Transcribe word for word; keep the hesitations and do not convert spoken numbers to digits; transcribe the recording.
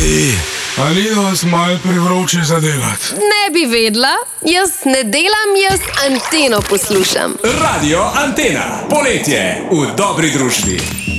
Ali je vas malo privroče za delati? Ne bi vedla, jaz ne delam, jaz Anteno poslušam. Radio Antena, poletje v dobri družbi.